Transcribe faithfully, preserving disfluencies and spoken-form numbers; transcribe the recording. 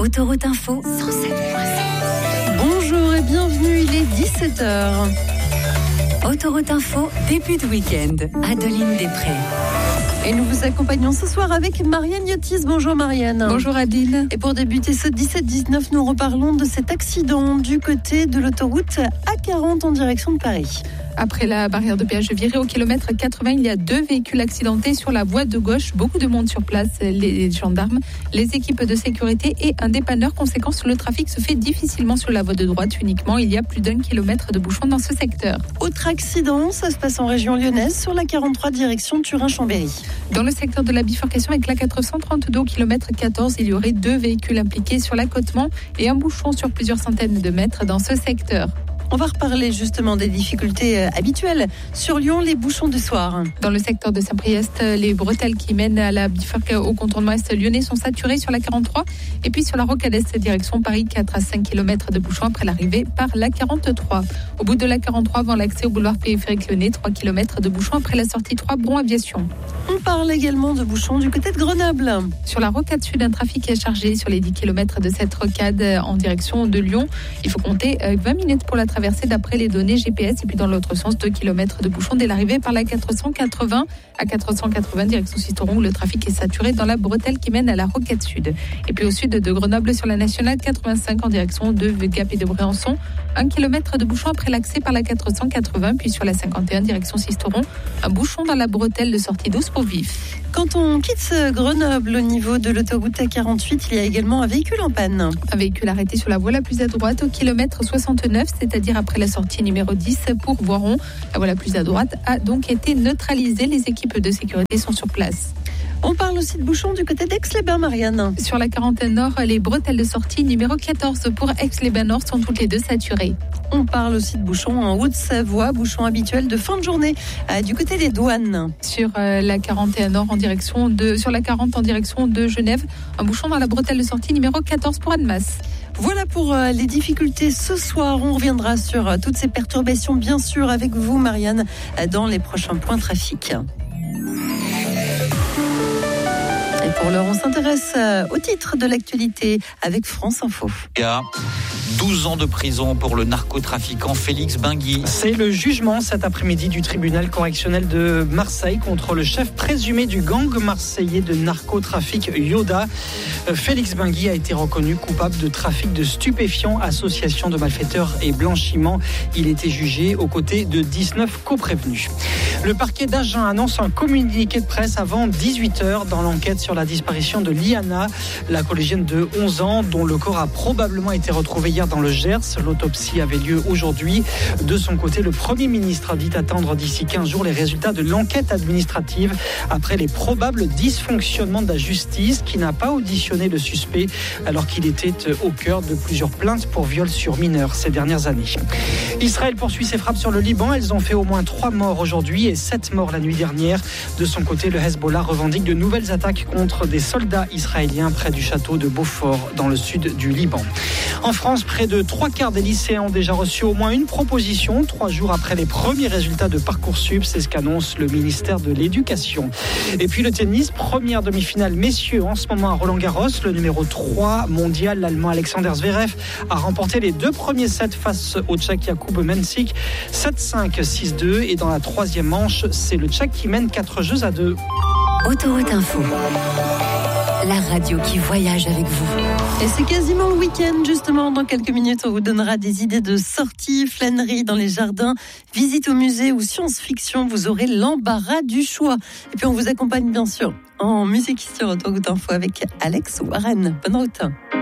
Autoroute Info cent sept point sept. Bonjour et bienvenue, il est dix-sept heures. Autoroute Info, début de week-end. Adeline Després. Et nous vous accompagnons ce soir avec Marianne Yotis. Bonjour Marianne. Bonjour Adeline. Et pour débuter ce dix-sept dix-neuf, nous reparlons de cet accident du côté de l'autoroute A quarante en direction de Paris. Après la barrière de péage virée au kilomètre quatre-vingts, il y a deux véhicules accidentés sur la voie de gauche. Beaucoup de monde sur place, les gendarmes, les équipes de sécurité et un dépanneur. Conséquence, le trafic se fait difficilement sur la voie de droite uniquement. Il y a plus d'un kilomètre de bouchons dans ce secteur. Autre accident, ça se passe en région lyonnaise sur la quarante-trois direction Turin-Chambéry. Dans le secteur de la bifurcation avec la quatre cent trente-deux au kilomètre quatorze, il y aurait deux véhicules impliqués sur l'accotement et un bouchon sur plusieurs centaines de mètres dans ce secteur. On va reparler justement des difficultés habituelles sur Lyon, les bouchons du soir. Dans le secteur de Saint-Priest, les bretelles qui mènent à la bifurcation au contournement est lyonnais sont saturées sur la quarante-trois. Et puis sur la rocade est direction Paris, quatre à cinq kilomètres de bouchons après l'arrivée par la quarante-trois. Au bout de la quarante-trois, avant l'accès au boulevard périphérique lyonnais, trois kilomètres de bouchons après la sortie trois Bron Aviation. On parle également de bouchons du côté de Grenoble. Sur la rocade sud, un trafic est chargé sur les dix kilomètres de cette rocade en direction de Lyon. Il faut compter vingt minutes pour la traversée d'après les données G P S. Et puis dans l'autre sens, deux kilomètres de bouchons dès l'arrivée par la quatre cent quatre-vingts. À quatre cent quatre-vingts, direction Sisteron, où le trafic est saturé dans la bretelle qui mène à la rocade sud. Et puis au sud de Grenoble, sur la nationale quatre-vingt-cinq en direction de Gap et de Bréançon. Un kilomètre de bouchon après l'accès par la quatre cent quatre-vingts. Puis sur la cinquante et un, direction Sisteron, un bouchon dans la bretelle de sortie douce pour Vif. Quand on quitte Grenoble au niveau de l'autoroute A quarante-huit, il y a également un véhicule en panne. Un véhicule arrêté sur la voie la plus à droite au kilomètre soixante-neuf, c'est-à-dire après la sortie numéro dix pour Voiron. La voie la plus à droite a donc été neutralisée. Les équipes de sécurité sont sur place. On parle aussi de bouchons du côté d'Aix-les-Bains, Marianne. Sur la quarantaine nord, les bretelles de sortie numéro quatorze pour Aix-les-Bains Nord sont toutes les deux saturées. On parle aussi de bouchons en Haute-Savoie, bouchons habituels de fin de journée euh, du côté des douanes. Sur euh, la quarantaine nord en direction de, sur la quarante en direction de Genève, un bouchon dans la bretelle de sortie numéro quatorze pour Annemasse. Voilà pour euh, les difficultés ce soir. On reviendra sur euh, toutes ces perturbations, bien sûr, avec vous, Marianne, euh, dans les prochains points trafic. Et pour l'heure, on s'intéresse au titre de l'actualité avec France Info. Il y a douze ans de prison pour le narcotrafiquant Félix Benguy. C'est le jugement cet après-midi du tribunal correctionnel de Marseille contre le chef présumé du gang marseillais de narcotrafic Yoda. Félix Benguy a été reconnu coupable de trafic de stupéfiants, association de malfaiteurs et blanchiment. Il était jugé aux côtés de dix-neuf coprévenus. Le parquet d'Agen annonce un communiqué de presse avant dix-huit heures dans l'enquête sur la disparition de Liana, la collégienne de onze ans dont le corps a probablement été retrouvé hier dans le Gers. L'autopsie avait lieu aujourd'hui. De son côté, le Premier ministre a dit attendre d'ici quinze jours les résultats de l'enquête administrative après les probables dysfonctionnements de la justice qui n'a pas auditionné le suspect alors qu'il était au cœur de plusieurs plaintes pour viol sur mineurs ces dernières années. Israël poursuit ses frappes sur le Liban. Elles ont fait au moins trois morts aujourd'hui et sept morts la nuit dernière. De son côté, le Hezbollah revendique de nouvelles attaques contre des soldats israéliens près du château de Beaufort dans le sud du Liban. En France, près de trois quarts des lycéens ont déjà reçu au moins une proposition, trois jours après les premiers résultats de Parcoursup. C'est ce qu'annonce le ministère de l'Éducation. Et puis le tennis, première demi-finale messieurs en ce moment à Roland-Garros. Le numéro trois mondial, l'Allemand Alexander Zverev, a remporté les deux premiers sets face au Tchèque Jakub Mensik. sept cinq, six deux. Et dans la troisième manche, c'est le Tchèque qui mène quatre jeux à deux. Autoroute Info, la radio qui voyage avec vous. Et c'est quasiment le week-end, justement. Dans quelques minutes, on vous donnera des idées de sorties, flâneries dans les jardins, visite au musée ou science-fiction. Vous aurez l'embarras du choix. Et puis, on vous accompagne, bien sûr, en musique sur Autoroute Info avec Alex Warren. Bonne route.